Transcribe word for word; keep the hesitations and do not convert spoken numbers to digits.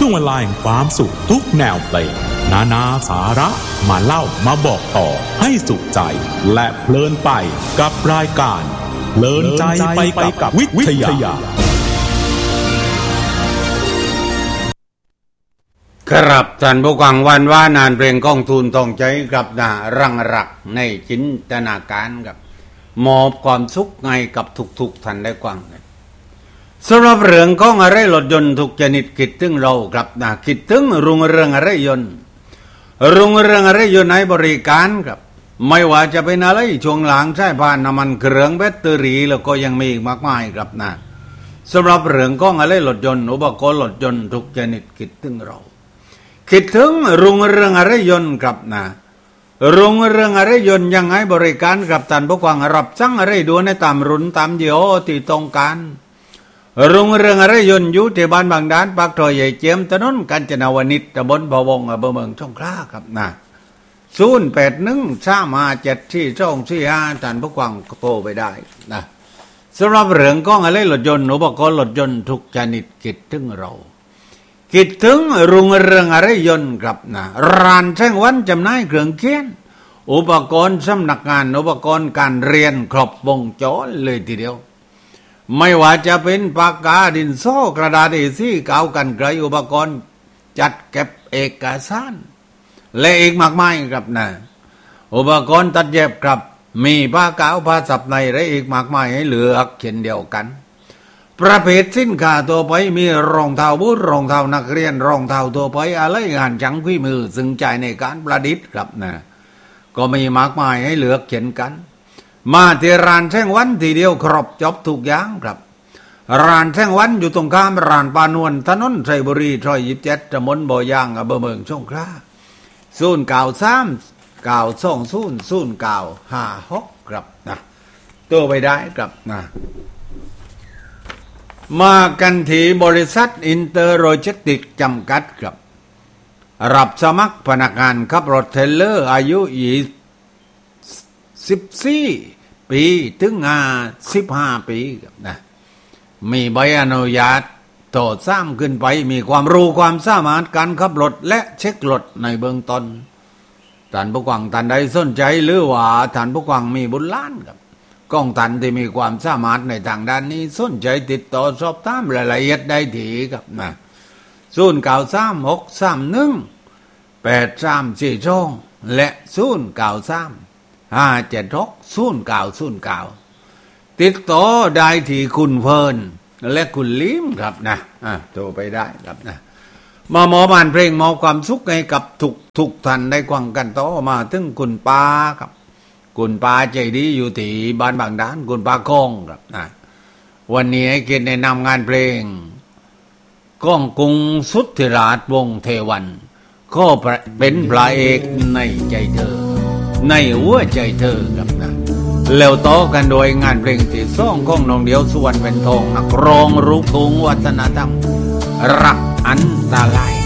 ช่วงเวลาแห่งความสุขทุกแนวเพลงนานาสาระมาเล่ามาบอกต่อให้สุขใจและเพลินไปกับรายการเพลินใจไปกับวิทยาครับท่านผู้ฟังวันว่านานเพลงก้องทูลทองใจกับนารังรักในจินตนาการกับมอบความสุขไงกับทุกๆท่านได้กว้างกันสำหรับเรื่องของอะไรรถยนต์ทุกชนิดคิดถึงเราครับนะคิดถึงรุ่งเรืองอะไรยนต์รุ่งเรืองอะไรยนต์ในบริการครับไม่ว่าจะเป็นอะไรช่วงหลังใช้ผ่านน้ำมันเครื่องแบตเตอรี่แล้วก็ยังมีอีกมากมายครับนะสำหรับเรื่องของอะไรรถยนต์อุปกรณ์รถยนต์ทุกชนิดคิดถึงเราคิดถึงรุ่งเรืองอะไรยนต์ครับนะรุ่งเรืองอะไรยนต์ยังไงบริการกับท่านผู้ฟังรับสั่งอะไรดูในตามรุ่นตามยี่ห้อที่ต้องการรุ่งเรืองอะไรยนต์อยู่ที่บ้านบางด้านปากซอยใหญ่เจียมถนนกาญจนาวนิชตำบลพะวงอำเภอเมืองสงขลาครับนะศูนย์แปดหนึ่งสามห้าเจ็ดที่สองสี่ห้าท่านผู้ฟังโทรไปได้นะสำหรับเรื่องของอะไรรถยนต์อุปกรณ์รถยนต์ทุกชนิดคิดถึงเราคิดถึงรุ่งเรืองอะไรยนต์ครับนะร้านแท่งวันจำหน่ายเครื่องเขียนอุปกรณ์สำนักงานอุปกรณ์การเรียนครบวงจรเลยทีเดียวไม่ว่าจะเป็นปากกาดินสอกระดาษ เอ สี่ กาวกันไกรอุปกรณ์จัดเก็บเอกสารและอีกมากมายครับนะอุปกรณ์ตัดเย็บครับมีผ้ากาวผ้าสับในและอีกมากมายให้เลือกเช่นเดียวกันประเภทสินค้าตัวไปมีรองเท้าบูทรองเท้านักเรียนรองเท้าตัวไปอะไรงานจังฝีมือซึ่งใจในการประดิษฐ์ครับนะก็มีมากมายให้เลือกเช่นกันมาที่ร้านแท่งวันทีเดียวครบจบทุกอย่างครับร้านแท่งวันอยู่ตรงข้ามร้านปานวลถนนไทบุรีซอยยี่สิบเจ็ดตำบลบ่อยางอำเภอเมืองสงขลาศูนย์เก้าสามเก้าสองศูนย์ศูนย์เก้าห้าหกครับนะตัวไปได้ครับนะมากันที่บริษัทอินเตอร์โลจิสติกจำกัดครับรับสมัครพนักงานขับรถเทรลเลอร์อายุยี่สิบสี่ปีถึงห้าสิบห้าปีครับนะมีใบอนุญาตต่อซ้ำขึ้นไปมีความรู้ความสามารถการขับรถและเช็ครถในเบื้องต้นท่านผู้ฟังท่านใดสนใจหรือว่าท่านผู้ฟังมีบุญล้านครับกองท่านที่มีความสามารถในทางด้านนี้สนใจติดต่อสอบถามรายละเอียดได้ที่ครับนะศูนย์เก้าสามหกสามหนึ่งแปดสามสี่สองและศูนย์เก้าสามห้าเจ็ดหกศูนย์เก้าศูนย์เก้าติดต่อได้ที่คุณเพิ่นและคุณลิมครับนะอ่ะโทรไปได้ครับนะมาหมอบานเพลงมอบความสุขให้กับทุกทุกท่านได้กว้างกันต่อมาถึงคุณป้าครับคุณป้าใจดีอยู่ที่บ้านบางด้านคุณป้าคงครับนะวันนี้ให้เกียรติในนำงานเพลงก้องกรุงสุทธิราชวงศ์เทวันก็เป็นพระเอกในใจเธอในหัวใจเธอครับนะแล้วต่อกันโดยงานเพลงที่สองของน้องเดียวสุวรรณเป็นทองนักร้องลูกทุ่งวัฒนธรรมรักอันตราย